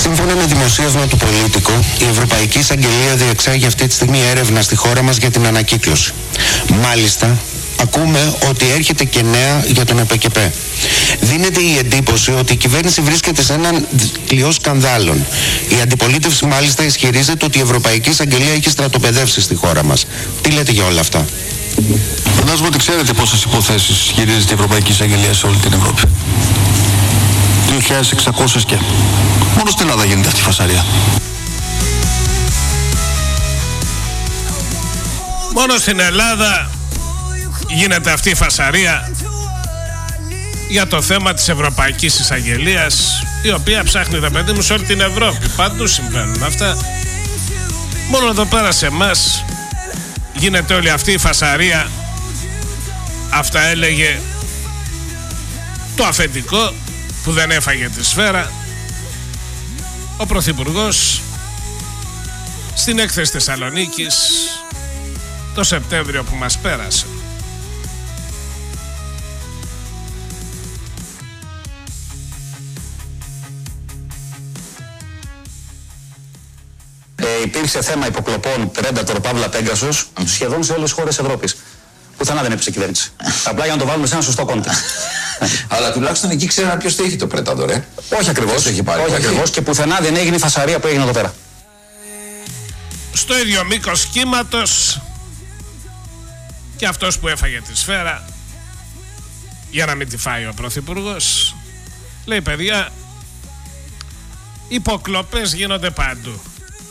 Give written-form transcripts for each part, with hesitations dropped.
Σύμφωνα με δημοσίευμα του Πολίτικο, η Ευρωπαϊκή Εισαγγελία διεξάγει αυτή τη στιγμή έρευνα στη χώρα μας για την ανακύκλωση. Μάλιστα, ακούμε ότι έρχεται και νέα για τον ΕΠΚΕ. Δίνεται η εντύπωση ότι η κυβέρνηση βρίσκεται σε έναν κλειό σκανδάλων. Η αντιπολίτευση μάλιστα ισχυρίζεται ότι η Ευρωπαϊκή Εισαγγελία έχει στρατοπεδεύσει στη χώρα μας. Τι λέτε για όλα αυτά? Φαντάζομαι ότι ξέρετε πόσες υποθέσεις χειρίζεται η Ευρωπαϊκή Εισαγγελία σε όλη την Ευρώπη. 2.600 και. Μόνο στην Ελλάδα γίνεται αυτή η φασαρία. Μόνο στην Ελλάδα γίνεται αυτή η φασαρία για το θέμα της Ευρωπαϊκής Εισαγγελίας, η οποία ψάχνει τα παιδί μου σε όλη την Ευρώπη. Παντού συμβαίνουν αυτά. Μόνο εδώ πέρα σε εμάς γίνεται όλη αυτή η φασαρία. Αυτά έλεγε το αφεντικό που δεν έφαγε τη σφαίρα ο Πρωθυπουργός στην έκθεση Θεσσαλονίκης το Σεπτέμβριο που μας πέρασε. Υπήρξε θέμα υποκλοπών Predator Παύλα Pegasus σχεδόν σε όλες τις χώρες Ευρώπης. Πουθενά δεν έπαιξε κυβέρνηση. Απλά για να το βάλουμε σε ένα σωστό κόντε. Αλλά τουλάχιστον εκεί ξέρανε ποιος το είχε το Predator, Όχι ακριβώς. Όχι ακριβώς και πουθενά δεν έγινε η φασαρία που έγινε εδώ πέρα. Στο ίδιο μήκος κύματος και αυτός που έφαγε τη σφαίρα, για να μην τη φάει ο Πρωθυπουργός, λέει: παιδιά, υποκλοπές γίνονται παντού.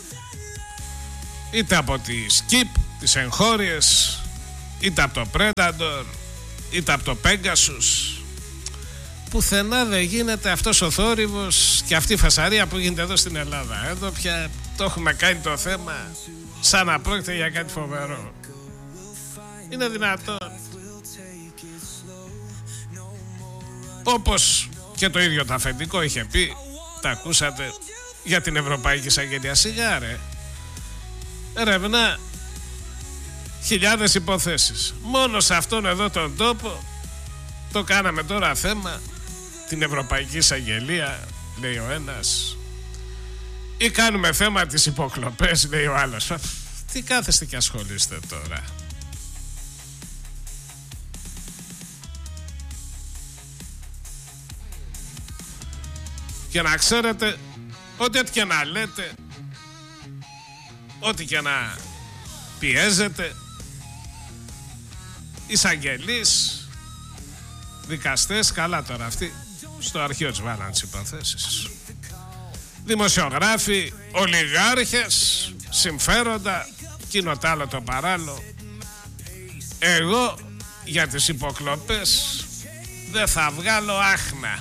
Είτε από τη Skip, τις εγχώριες, είτε από το Predator, είτε από το Pegasus. Πουθενά δεν γίνεται αυτός ο θόρυβος και αυτή η φασαρία που γίνεται εδώ στην Ελλάδα. Εδώ πια το έχουμε κάνει το θέμα σαν να πρόκειται για κάτι φοβερό. Είναι δυνατόν? Όπως και το ίδιο το αφεντικό είχε πει, τα ακούσατε, για την Ευρωπαϊκή Εισαγγελία. Σιγά ρε, ερευνά χιλιάδες υποθέσεις. Μόνο σε αυτόν εδώ τον τόπο το κάναμε τώρα θέμα, την Ευρωπαϊκή Εισαγγελία, λέει ο ένας, ή κάνουμε θέμα τις υποκλοπές, λέει ο άλλος. Τι κάθεστε και ασχολείστε τώρα? Και να ξέρετε ότι ό,τι και να λέτε, ό,τι και να πιέζετε, εισαγγελείς, δικαστές, καλά τώρα αυτοί στο αρχείο της βάλαν τις υποθέσεις, δημοσιογράφοι, ολιγάρχες, συμφέροντα, εκείνο τ' άλλο το παράλληλο. Εγώ για τις υποκλοπές δεν θα βγάλω άχνα.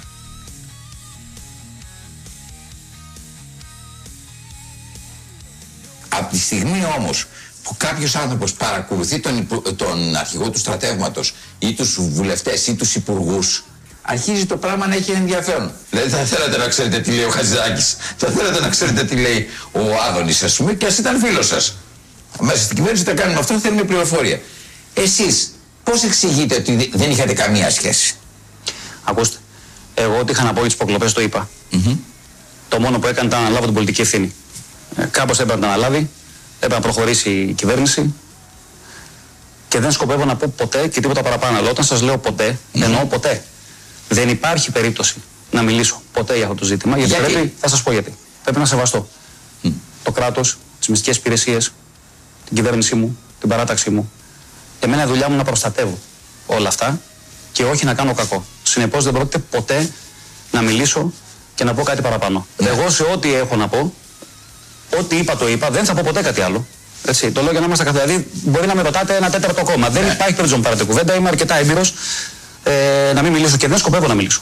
Από τη στιγμή όμως που κάποιος άνθρωπος παρακολουθεί τον αρχηγό του στρατεύματος ή τους βουλευτές ή τους υπουργούς, αρχίζει το πράγμα να έχει ενδιαφέρον. Δηλαδή θα θέλατε να ξέρετε τι λέει ο Χατζηδάκης, θα θέλατε να ξέρετε τι λέει ο Άδωνης, ας πούμε, και ας ήταν φίλος σας. Μέσα στην κυβέρνηση τα κάνουμε αυτό, θέλουμε πληροφορία. Εσείς πώς εξηγείτε ότι δεν είχατε καμία σχέση? Ακούστε, εγώ ό,τι είχα να πω για τις υποκλοπές το είπα. Το μόνο που έκανε ήταν να αναλάβω την πολιτική ευθύνη. Κάπως έπρεπε να αναλάβει, έπρεπε να προχωρήσει η κυβέρνηση και δεν σκοπεύω να πω ποτέ και τίποτα παραπάνω. Αλλά όταν σας λέω ποτέ, εννοώ ποτέ. Δεν υπάρχει περίπτωση να μιλήσω ποτέ για αυτό το ζήτημα, γιατί πρέπει, θα σας πω γιατί. Πρέπει να σεβαστώ το κράτος, τις μυστικές υπηρεσίες, την κυβέρνησή μου, την παράταξή μου. Εμένα η δουλειά μου να προστατεύω όλα αυτά και όχι να κάνω κακό. Συνεπώς δεν πρόκειται ποτέ να μιλήσω και να πω κάτι παραπάνω. Εγώ σε ό,τι έχω να πω, ό,τι είπα το είπα, δεν θα πω ποτέ κάτι άλλο. Έτσι, το λέω για να είμαστε καθαροί. Δηλαδή, μπορεί να με ρωτάτε ένα τέταρτο ακόμα. Δεν υπάρχει περίπτωση να πάρετε κουβέντα. Είμαι αρκετά έμπειρος να μην μιλήσω και δεν σκοπεύω να μιλήσω.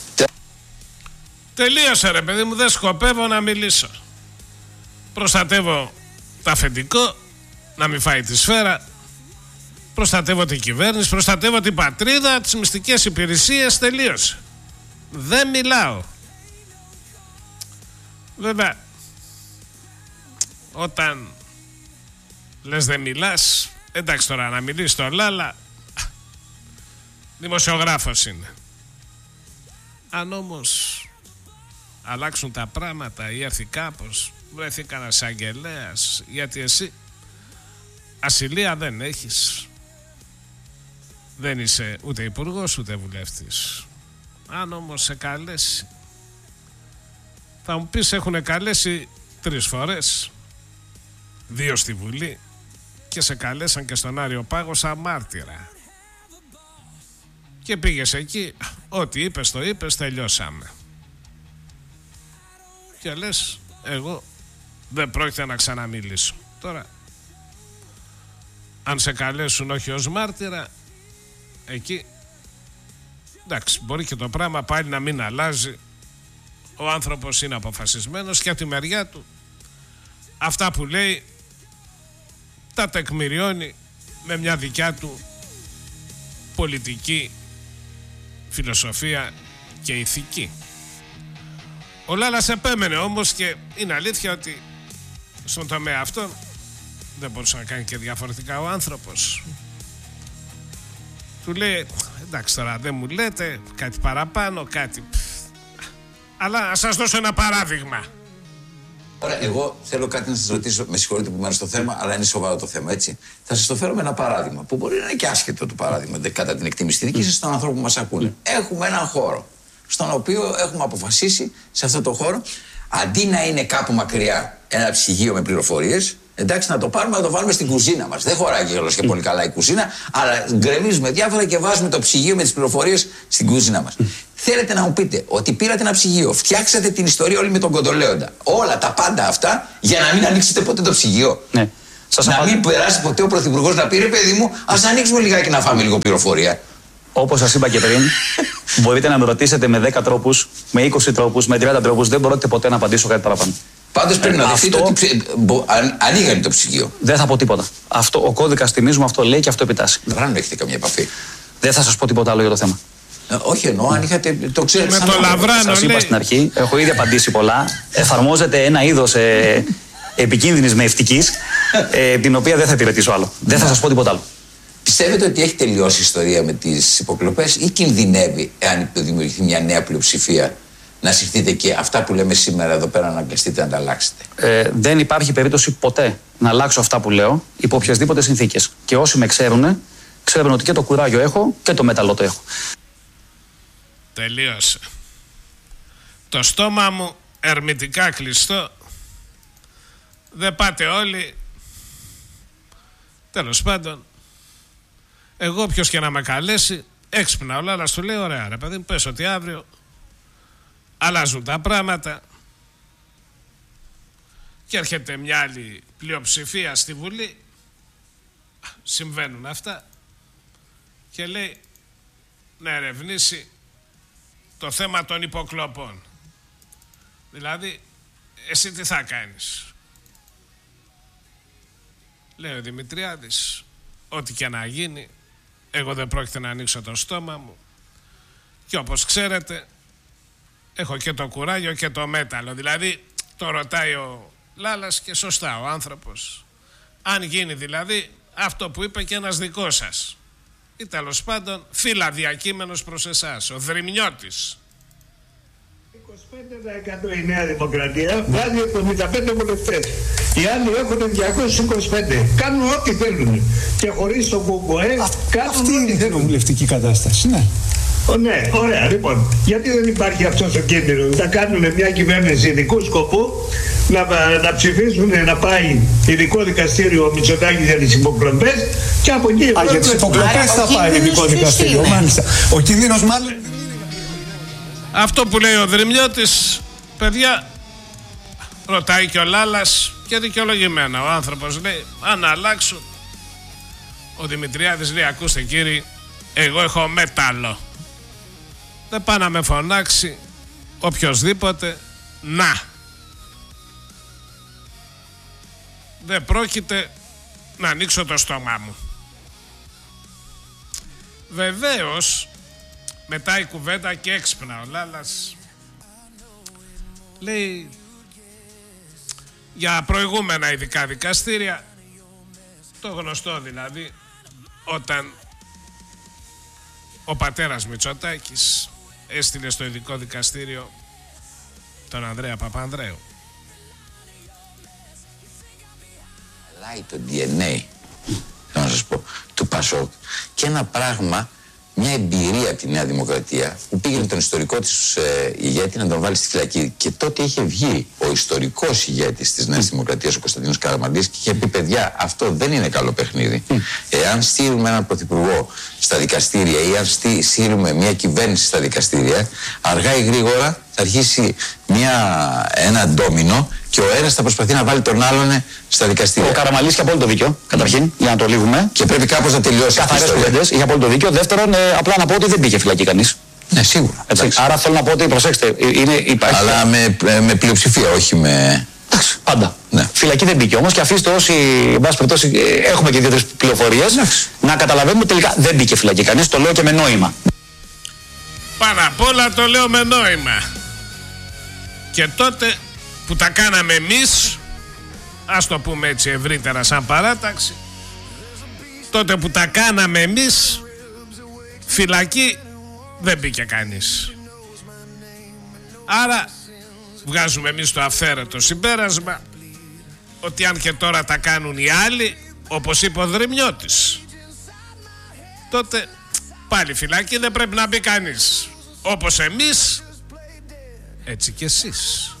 Τελείωσε ρε παιδί μου, δεν σκοπεύω να μιλήσω. Προστατεύω το αφεντικό, να μην φάει τη σφαίρα. Προστατεύω την κυβέρνηση, προστατεύω την πατρίδα, τις μυστικές υπηρεσίες, τελείωσε. Δεν μιλάω. Βέβαια, όταν λες δεν μιλάς, εντάξει τώρα να μιλείς στο Λάλα, δημοσιογράφος είναι. Αν όμως αλλάξουν τα πράγματα ή έρθει κάπως, βρεθεί κανένας αγγελέας, γιατί εσύ ασυλία δεν έχεις. Δεν είσαι ούτε υπουργός ούτε βουλευτής. Αν όμως σε καλέσει, θα μου πεις έχουν καλέσει 3 φορές, 2 στη Βουλή και σε καλέσαν και στον Άριο Πάγο σαν μάρτυρα. Και πήγες εκεί, ό,τι είπες το είπες, τελειώσαμε. Και λες, εγώ δεν πρόκειται να ξαναμιλήσω. Τώρα, αν σε καλέσουν όχι ως μάρτυρα, εκεί, εντάξει, μπορεί και το πράγμα πάλι να μην αλλάζει. Ο άνθρωπος είναι αποφασισμένος και από τη μεριά του αυτά που λέει τα τεκμηριώνει με μια δικιά του πολιτική φιλοσοφία και ηθική. Ο Λάλας επέμενε όμως και είναι αλήθεια ότι στον τομέα αυτό δεν μπορούσε να κάνει και διαφορετικά ο άνθρωπος. Του λέει, εντάξει τώρα δεν μου λέτε κάτι παραπάνω, κάτι... Αλλά να σας δώσω ένα παράδειγμα. Ωραία, εγώ θέλω κάτι να σας ρωτήσω, με συγχωρείτε που είμαι στο θέμα, αλλά είναι σοβαρό το θέμα, έτσι. Θα σας το φέρω με ένα παράδειγμα, που μπορεί να είναι και άσχετο το παράδειγμα, κατά την εκτίμηση δική σας, των ανθρώπων που μας ακούνε. Έχουμε έναν χώρο, στον οποίο έχουμε αποφασίσει, σε αυτό το χώρο, αντί να είναι κάπου μακριά ένα ψυγείο με πληροφορίες, εντάξει, να το πάρουμε να το βάλουμε στην κουζίνα μας. Δεν χωράει και πολύ καλά η κουζίνα, αλλά γκρεμίζουμε διάφορα και βάζουμε το ψυγείο με τις πληροφορίες στην κουζίνα μας. Θέλετε να μου πείτε ότι πήρατε ένα ψυγείο, φτιάξατε την ιστορία όλη με τον Κοντολέοντα. Όλα τα πάντα αυτά για να μην ανοίξετε ποτέ το ψυγείο. Ναι. Να μην περάσει ποτέ ο Πρωθυπουργός να πει ρε παιδί μου, ας ανοίξουμε λιγάκι να φάμε λίγο πληροφορία. Όπως σας είπα και πριν, μπορείτε να με ρωτήσετε με 10 τρόπους, με 20 τρόπους, με 30 τρόπους, δεν μπορείτε ποτέ να απαντήσω κάτι παραπάνω. Πάντως πρέπει να δεχτείτε ότι ανοίγανε το ψυγείο. Δεν θα πω τίποτα. Αυτό, ο κώδικας τιμής μου αυτό λέει και αυτό επιτάσσει. Δεν έχετε καμία επαφή. Δεν θα σας πω τίποτα άλλο για το θέμα. Όχι εννοώ, αν είχατε. Το ξέρετε. Με το Λαβράνο. Σας είπα στην αρχή, έχω ήδη απαντήσει πολλά. Εφαρμόζεται ένα είδος επικίνδυνης μευτικής, την οποία δεν θα υπηρετήσω άλλο. Δεν θα σας πω τίποτα άλλο. Πιστεύετε ότι έχει τελειώσει η ιστορία με τις υποκλοπές ή κινδυνεύει, εάν δημιουργηθεί μια νέα πλειοψηφία, να συρθείτε και αυτά που λέμε σήμερα εδώ πέρα να αναγκαστείτε να τα αλλάξετε? Δεν υπάρχει περίπτωση ποτέ να αλλάξω αυτά που λέω υπό οποιασδήποτε συνθήκες. Και όσοι με ξέρουν, ξέρουν ότι και το κουράγιο έχω και το μέταλλο το έχω. Τελείωσε. Το στόμα μου ερμητικά κλειστό. Δεν πάτε όλοι. Τέλος πάντων, εγώ ποιος και να με καλέσει, έξυπνα όλα, αλλά σου λέει ωραία ρε παιδί μου, πες ότι αύριο αλλάζουν τα πράγματα και έρχεται μια άλλη πλειοψηφία στη Βουλή, συμβαίνουν αυτά, και λέει να ερευνήσει το θέμα των υποκλοπών. Δηλαδή, εσύ τι θα κάνεις? Λέει ο Δημητριάδης, ό,τι και να γίνει, εγώ δεν πρόκειται να ανοίξω το στόμα μου και όπως ξέρετε έχω και το κουράγιο και το μέταλλο. Δηλαδή το ρωτάει ο Λάλας και σωστά ο άνθρωπος. Αν γίνει δηλαδή αυτό που είπε και ένας δικός σας ή τέλος πάντων φύλλα διακείμενος προς εσάς, ο Δρυμιώτης. 25% η Νέα Δημοκρατία βάζει 75 βουλευτές. Οι άλλοι έχουν 225. Κάνουν ό,τι θέλουν. Και χωρίς το ΚΚΕ κάνουν ό,τι θέλουν. Είναι βουλευτική κατάσταση, ναι. Ναι, ωραία, λοιπόν. Γιατί δεν υπάρχει αυτός ο κίνδυνος? Να κάνουν μια κυβέρνηση ειδικού σκοπού, να ψηφίσουν να πάει ειδικό δικαστήριο ο Μητσοτάκης για τις υποκλοπές και από εκεί... Για τις υποκλοπές θα πάει ειδικό δικαστήριο, μάλιστα. Ο κίνδυνος μάλλον... Αυτό που λέει ο Δρυμιώτης, παιδιά, ρωτάει και ο Λάλας και δικαιολογημένα. Ο άνθρωπος λέει, αν αλλάξουν. Ο Δημητριάδης λέει, ακούστε κύριοι, εγώ έχω μέταλλο. Δεν πάει να με φωνάξει οποιοσδήποτε, να. Δεν πρόκειται να ανοίξω το στόμα μου. Βεβαίως, μετά η κουβέντα και έξυπνα ο Λάλας λέει για προηγούμενα ειδικά δικαστήρια, το γνωστό δηλαδή, όταν ο πατέρας Μητσοτάκης έστειλε στο ειδικό δικαστήριο τον Ανδρέα Παπανδρέου. Λάει το DNA, θέλω να σας πω, του Πασόκ και ένα πράγμα, μια εμπειρία από τη Νέα Δημοκρατία που πήγαινε τον ιστορικό της ηγέτη να τον βάλει στη φυλακή. Και τότε είχε βγει ο ιστορικός ηγέτης της Νέας Δημοκρατίας, ο Κωνσταντίνος Καραμανλής, και είχε πει: παιδιά, αυτό δεν είναι καλό παιχνίδι. Εάν στείλουμε έναν πρωθυπουργό στα δικαστήρια ή αν στείλουμε μια κυβέρνηση στα δικαστήρια, αργά ή γρήγορα θα αρχίσει ένα ντόμινο και ο ένας θα προσπαθεί να βάλει τον άλλον στα δικαστήρια. Ο Καραμανλής είχε απόλυτο δίκιο, καταρχήν, για να το λύγουμε. Και πρέπει κάπως να τελειώσει. Καθαρές κουβέντες, είχε απόλυτο δίκιο. Δεύτερον, απλά να πω ότι δεν πήγε φυλακή κανείς. Ναι, σίγουρα. Άρα θέλω να πω ότι, προσέξτε, υπάρχει. Αλλά με πλειοψηφία, όχι με. Εντάξει, πάντα. Ναι. Φυλακή δεν μπήκε όμως και αφήστε όσοι, εν πάση περιπτώσει, έχουμε και 2-3 πληροφορίες, να καταλαβαίνουμε τελικά δεν μπήκε φυλακή κανείς. Το λέω και με νόημα. Πάνω απ' όλα το λέω με νόημα. Και τότε που τα κάναμε εμείς, ας το πούμε έτσι ευρύτερα σαν παράταξη, τότε που τα κάναμε εμείς, φυλακή δεν μπήκε κανείς. Άρα βγάζουμε εμείς το αυθαίρετο συμπέρασμα ότι αν και τώρα τα κάνουν οι άλλοι, όπως είπε ο Δρυμιώτης, τότε πάλι φυλακή δεν πρέπει να μπει κανείς. Όπως εμείς, έτσι και εσείς.